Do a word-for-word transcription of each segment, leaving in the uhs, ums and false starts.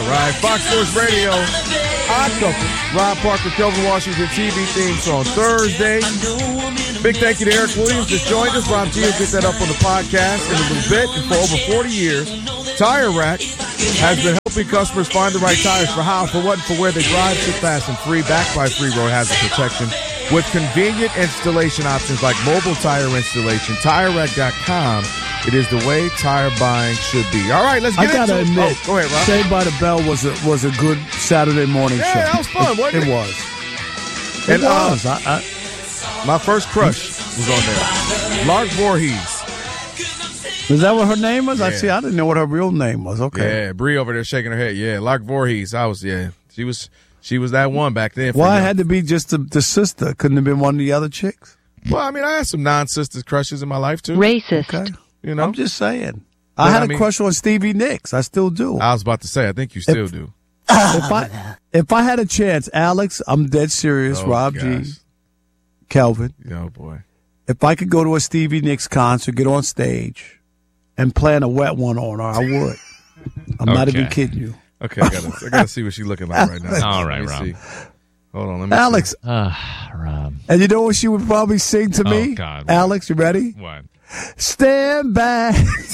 right. Fox Sports Radio, Odd Couple. Rob Parker, Kelvin Washington, T V theme song Thursday. Big thank you to Eric Williams just joined us. Rob G will get that up on the podcast in a little bit. And for over forty years, Tire Rack has been helping customers find the right tires for how, for what, and for where they drive, sit fast, and free, backed by free road hazard protection with convenient installation options like mobile tire installation. Tire Rack dot com. It is the way tire buying should be. All right, let's get I gotta into it. admit, Oh, go ahead, Rob. Saved by the Bell was a was a good Saturday morning Yeah, show. that was fun, wasn't it? It was. It And, uh, was. I, I, My first crush was on there. Lark Voorhees. is that what her name was? I Yeah. see. I didn't know what her real name was. Okay. Yeah, Bree over there shaking her head. Yeah, Lark Voorhees. I was, yeah. She was she was that one back then. for Why young- it had to be just the, the sister? Couldn't have been one of the other chicks. Well, I mean, I had some non-sisters crushes in my life, too. Racist. Okay. You know? I'm just saying. But, I had I a mean- crush on Stevie Nicks. I still do. I was about to say, I think you still do. if I if I had a chance, Alex, I'm dead serious. Oh, Rob G, gosh. Kelvin. Oh, boy. If I could go to a Stevie Nicks concert, get on stage, and plan a wet one on her, I would. I'm not Okay. even kidding you. Okay, I gotta, I gotta see what she's looking like right now. All right, Let me Rob. see. Hold on, let me Alex, see. Ah, Rob. and you know what she would probably sing to me? Oh, God. Alex, you ready? What? Stand back.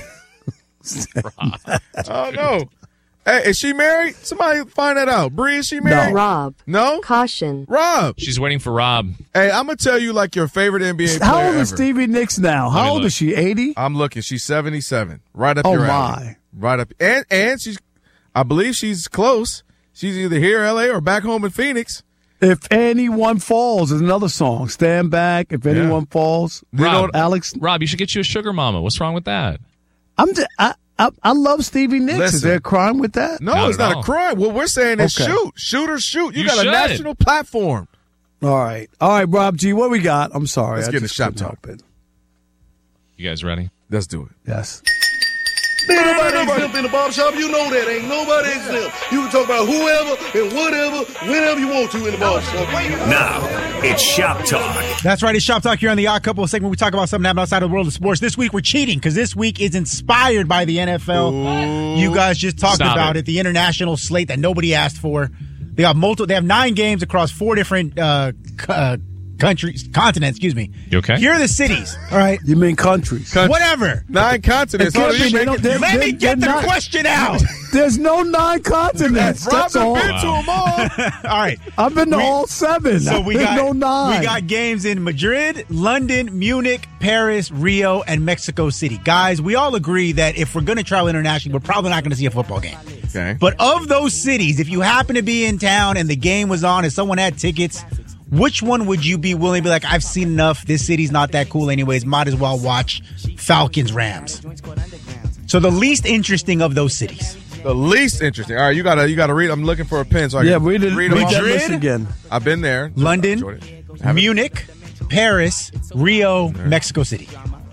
Oh, no. Hey, is she married? Somebody find that out. Bree, is she married? Rob. No? Caution. Rob. She's waiting for Rob. Hey, I'm gonna tell you like your favorite N B A player How old ever. is Stevie Nicks now? Let me How old look. is she? eighty? I'm looking. She's seventy-seven. Right up Oh, your my. alley. Right up. And and she's, I believe she's close. She's either here, L A, or back home in Phoenix. If Anyone Falls is another song. Stand back. If anyone falls. You know Rob. what- Alex, Rob, you should get you a sugar mama. What's wrong with that? I'm just, I, I I love Stevie Nicks. Is Listen. there a crime with that? No, Not it's at not all. a crime. What we're saying is Okay. shoot. Shoot or shoot. You, You got should. a national platform. All right. All right, Rob G, what we got? I'm sorry. Let's I get in just the shop couldn't talk. help it. You guys ready? Let's do it. Yes. Ain't nobody exempt in the barbershop. You know that. Ain't nobody exempt. You can talk about whoever and whatever, whenever you want to in the barbershop. Now, it's Shop Talk. That's right. It's Shop Talk here on the Odd Couple segment. We talk about something happening outside of the world of sports. This week we're cheating because this week is inspired by the N F L. You guys just talked Stop about it. it. The international slate that nobody asked for. They have multiple. They have nine games across four different uh, c- uh, countries, continents. Excuse me. You okay? Here are the cities. All right. You mean countries? Whatever. Nine continents. It can't Oh, you be. They make don't- it- they- Let me they- get the they're not- question out. There's no nine continents. That's Robin all. been to them all. All right. I've been to We- all seven. So we There's got no nine. we got games in Madrid, London, Munich, Paris, Rio, and Mexico City. Guys, we all agree that if we're going to travel internationally, we're probably not going to see a football game. Okay. But of those cities, if you happen to be in town and the game was on and someone had tickets, which one would you be willing to be like, I've seen enough, this city's not that cool anyways, might as well watch Falcons Rams? So the least interesting of those cities. The least interesting. All right, you gotta you gotta read. I'm looking for a pen so I Yeah, can read it. read Read them all. that Madrid? list again. I've been there. London, Jordan. Haven't- Munich, Paris, Rio, Mexico City.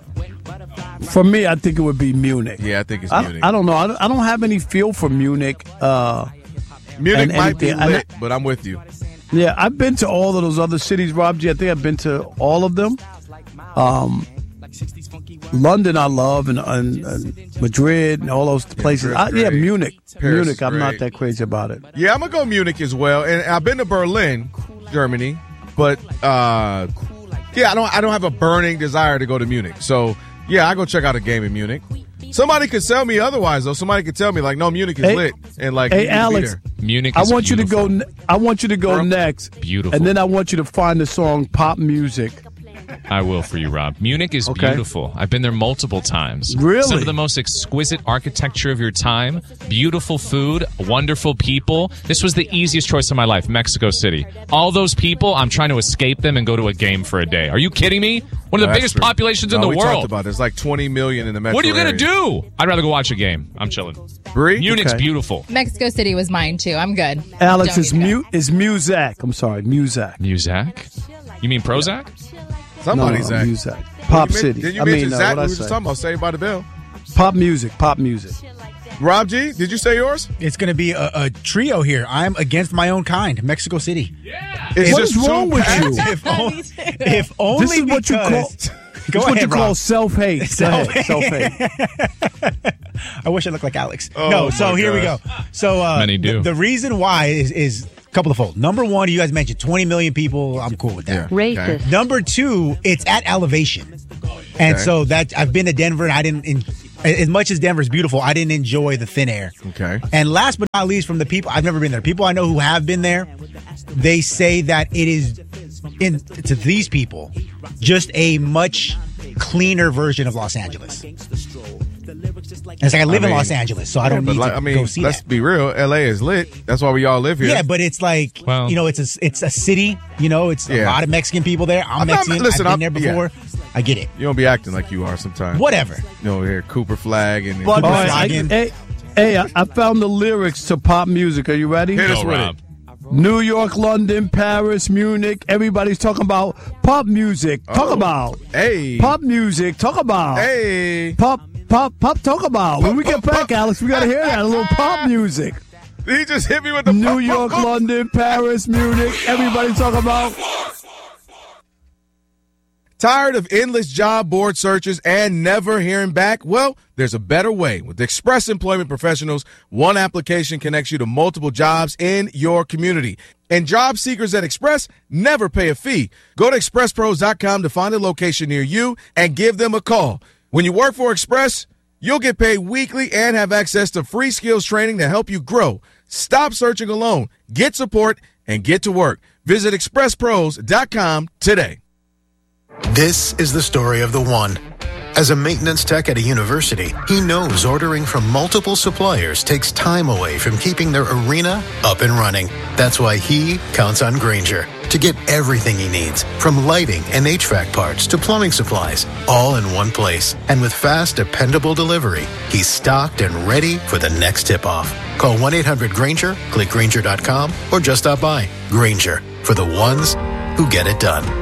For me, I think it would be Munich. Yeah, I think it's I, Munich. I don't know. I don't, I don't have any feel for Munich. Uh, Munich and might be anything- and lit, but I'm with you. yeah, I've been to all of those other cities, Rob G. I think I've been to all of them. Um, London, I love, and, and, and Madrid, and all those places. I, Madrid's yeah, great. Munich. Paris Munich. is I'm great. not that crazy about it. Yeah, I'm gonna go Munich as well, and I've been to Berlin, Germany, but uh, yeah, I don't I don't have a burning desire to go to Munich. So yeah, I go check out a game in Munich. Somebody could tell me otherwise, though. Somebody could tell me like, no, Munich is Hey- lit, and like, hey, you need to be Alex. there. Munich I is want you to go. beautiful. ne- I want you to go Bro- next. Beautiful. And then I want you to find the song "Pop Music." I will for you, Rob. Munich is Okay. beautiful. I've been there multiple times. Really? Some of the most exquisite architecture of your time, beautiful food, wonderful people. This was the easiest choice of my life, Mexico City. All those people, I'm trying to escape them and go to a game for a day. Are you kidding me? One of the That's biggest true. populations in No, the we world. talked about it. There's like twenty million in the metro What are you going to area. do? I'd rather go watch a game. I'm chilling. Bree? Munich's Okay. beautiful. Mexico City was mine too. I'm good. Alex Don't is need to go. mute. Is Muzak? I'm sorry, Muzak. Muzak? You mean Prozac? Somebody's no, no, Zach. Muzak. Pop Did you men- City. Did you I mention mean, uh, Zach? what We I were just say? talking about Saved by the Bell. Pop music. Pop music. Rob G, did you say yours? It's going to be a, a trio here. I'm against my own kind, Mexico City. It's What just is wrong too with packed. you? If, only, if only This is what you call. because- This Go is what ahead, you call Rob. self hate. Self hate. Self hate. I wish I looked like Alex. Oh, no, so my here we go. gosh. So uh, Many do. The, the reason why is, is a couple of fold. Number one, you guys mentioned twenty million people. I'm cool with that. Yeah. Racist. Okay. Number two, it's at elevation. And Okay. so that I've been to Denver and I didn't, in, as much as Denver's beautiful, I didn't enjoy the thin air. Okay. And last but not least, from the people, I've never been there. People I know who have been there, they say that it is, in to these people, just a much cleaner version of Los Angeles. And it's like I live I in mean, Los Angeles, so I don't but need like, to I mean, go see let's that. be real. L A is lit. That's why we all live here. Yeah, but it's like, Well- you know, it's a, it's a city, you know, it's a Yeah. lot of Mexican people there. I'm, I'm not- Mexican. listen, I've been I'm- there yeah. before. I get it. You don't be acting like you are sometimes. Whatever. You know, here, Cooper Flag and All Cooper right, I, Flagging. hey, hey, I, I found the lyrics to pop music. Are you ready? Hit us Go, with Rob. it. New York, London, Paris, Munich. Everybody's talking about pop music. Talk Oh. about Hey. pop music. Talk about Hey. pop, pop, pop. Talk about when we get pop, back, pop. Alex. We gotta hear that a little pop music. He just hit me with the New pop, York, pop, pop. London, Paris, Munich. Everybody's talking about. Tired of endless job board searches and never hearing back? Well, there's a better way. With Express Employment Professionals, one application connects you to multiple jobs in your community. And job seekers at Express never pay a fee. Go to express pros dot com to find a location near you and give them a call. When you work for Express, you'll get paid weekly and have access to free skills training to help you grow. Stop searching alone. Get support and get to work. Visit express pros dot com today. This is the story of the one. As a maintenance tech at a university, he knows ordering from multiple suppliers takes time away from keeping their arena up and running. That's why he counts on Grainger to get everything he needs, from lighting and H V A C parts to plumbing supplies, all in one place. And with fast, dependable delivery, he's stocked and ready for the next tip-off. Call one eight hundred Grainger, click Grainger dot com, or just stop by. Grainger, for the ones who get it done.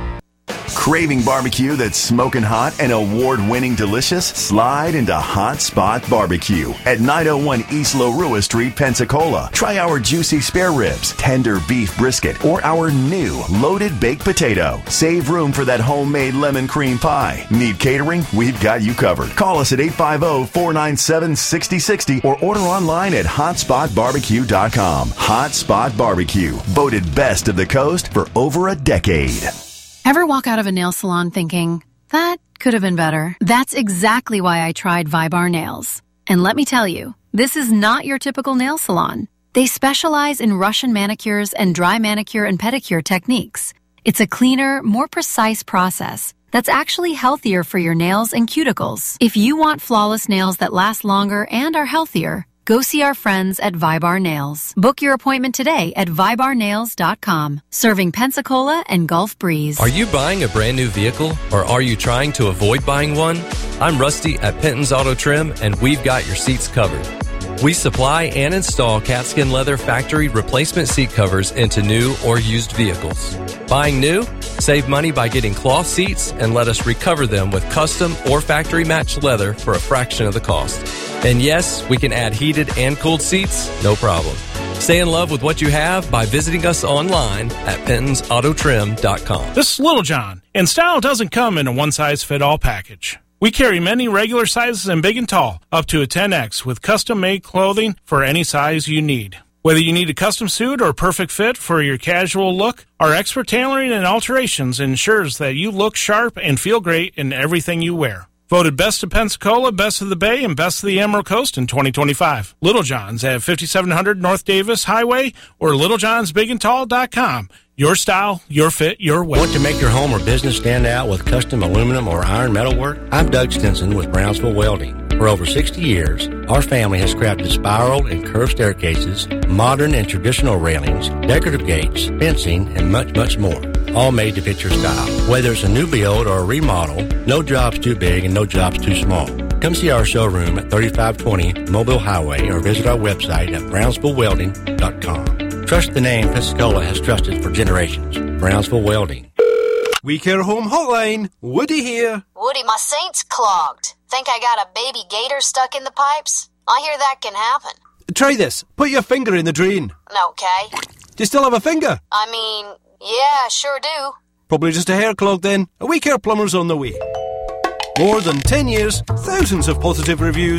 Craving barbecue that's smoking hot and award-winning delicious? Slide into Hot Spot Barbecue at nine oh one East Lorua Street, Pensacola. Try our juicy spare ribs, tender beef brisket, or our new loaded baked potato. Save room for that homemade lemon cream pie. Need catering? We've got you covered. Call us at eight five zero, four nine seven, six zero six zero or order online at hot spot barbecue dot com. Hot Spot Barbecue, voted best of the coast for over a decade. Ever walk out of a nail salon thinking, that could have been better? That's exactly why I tried Vibar Nails. And let me tell you, this is not your typical nail salon. They specialize in Russian manicures and dry manicure and pedicure techniques. It's a cleaner, more precise process that's actually healthier for your nails and cuticles. If you want flawless nails that last longer and are healthier, go see our friends at Vibar Nails. Book your appointment today at vibar nails dot com. Serving Pensacola and Gulf Breeze. Are you buying a brand new vehicle, or are you trying to avoid buying one? I'm Rusty at Penton's Auto Trim, and we've got your seats covered. We supply and install catskin leather factory replacement seat covers into new or used vehicles. Buying new? Save money by getting cloth seats and let us recover them with custom or factory matched leather for a fraction of the cost. And yes, we can add heated and cooled seats, no problem. Stay in love with what you have by visiting us online at pentons auto trim dot com. This is Little John, and style doesn't come in a one-size-fit-all package. We carry many regular sizes and big and tall, up to a ten X, with custom-made clothing for any size you need. Whether you need a custom suit or perfect fit for your casual look, our expert tailoring and alterations ensures that you look sharp and feel great in everything you wear. Voted Best of Pensacola, Best of the Bay, and Best of the Emerald Coast in twenty twenty-five. Little John's at fifty-seven hundred North Davis Highway or little johns big and tall dot com. Your style, your fit, your way. Want to make your home or business stand out with custom aluminum or iron metal work? I'm Doug Stinson with Brownsville Welding. For over sixty years, our family has crafted spiral and curved staircases, modern and traditional railings, decorative gates, fencing, and much, much more. All made to fit your style. Whether it's a new build or a remodel, no job's too big and no job's too small. Come see our showroom at thirty-five twenty Mobile Highway or visit our website at brownsville welding dot com. Trust the name Pensacola has trusted for generations. Brownsville Welding. We Care Home Hotline. Woody here. Woody, my sink's clogged. Think I got a baby gator stuck in the pipes? I hear that can happen. Try this. Put your finger in the drain. Okay. Do you still have a finger? I mean, yeah, sure do. Probably just a hair clog then. A We Care plumber's on the way. More than ten years, thousands of positive reviews.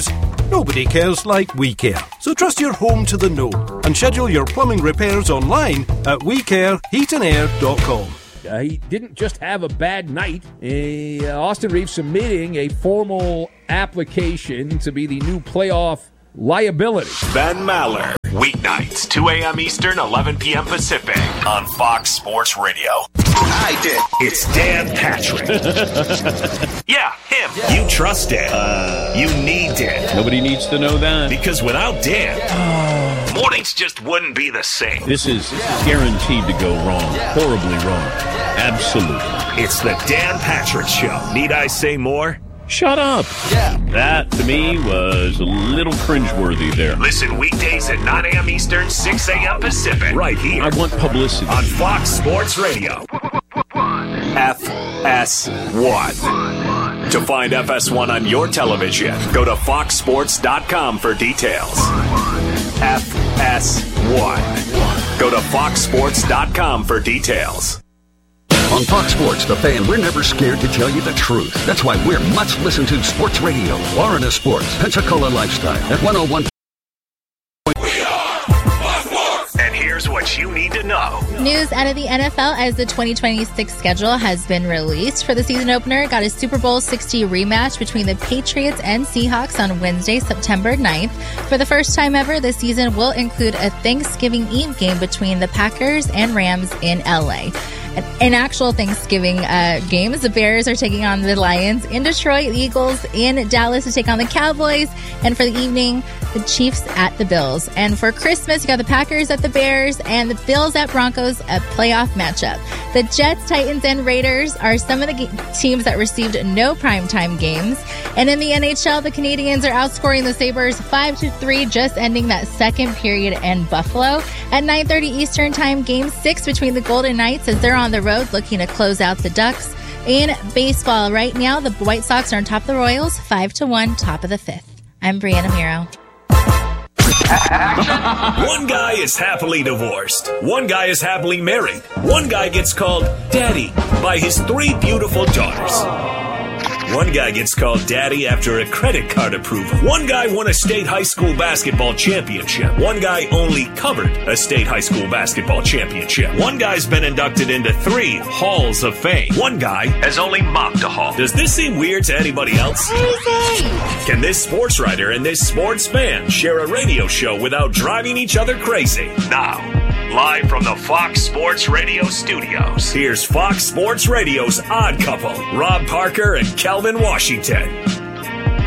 Nobody cares like we care. So trust your home to the know and schedule your plumbing repairs online at we care heat and air dot com. Uh, he didn't just have a bad night. Uh, Austin Reeves submitting a formal application to be the new playoff liability. Ben Maller, weeknights, two a.m. Eastern, eleven p.m. Pacific, on Fox Sports Radio. I did. It's Dan Patrick. Yeah, him. Yeah. You trust Dan. Uh, you need Dan. Nobody needs to know that. Because without Dan, oh. mornings just wouldn't be the same. This is guaranteed to go wrong. Horribly wrong. Absolutely. It's the Dan Patrick Show. Need I say more? Shut up. Yeah. That, to me, was a little cringeworthy there. Listen weekdays at nine a.m. Eastern, six a.m. Pacific. Right here. I want publicity. On Fox Sports Radio. F S one. To find F S one on your television, go to fox sports dot com for details. F S one. Go to fox sports dot com for details. On Fox Sports, The Fan, we're never scared to tell you the truth. That's why we're much listened to sports radio. Florida Sports, Pensacola Lifestyle at one oh one. And here's what you need to know. News out of the N F L as the twenty twenty-six schedule has been released. For the season opener, got a Super Bowl sixty rematch between the Patriots and Seahawks on Wednesday, September ninth. For the first time ever, the season will include a Thanksgiving Eve game between the Packers and Rams in L A. In actual Thanksgiving uh, games, the Bears are taking on the Lions in Detroit, the Eagles in Dallas to take on the Cowboys, and for the evening, the Chiefs at the Bills. And for Christmas, you got the Packers at the Bears and the Bills at Broncos, a playoff matchup. The Jets, Titans, and Raiders are some of the ga- teams that received no primetime games. And in the N H L, the Canadiens are outscoring the Sabres five to three, just ending that second period in Buffalo. At nine thirty Eastern Time, Game six between the Golden Knights as they're on the road looking to close out the Ducks. In baseball, right now, the White Sox are on top of the Royals, five to one, top of the fifth. I'm Brianna Miro. One guy is happily divorced. One guy is happily married. One guy gets called Daddy by his three beautiful daughters. One guy gets called Daddy after a credit card approval. One guy won a state high school basketball championship. One guy only covered a state high school basketball championship. One guy's been inducted into three halls of fame. One guy has only mopped a hall. Does this seem weird to anybody else? Crazy! Can this sports writer and this sports fan share a radio show without driving each other crazy? Now, live from the Fox Sports Radio studios, here's Fox Sports Radio's Odd Couple, Rob Parker and Calvin Washington.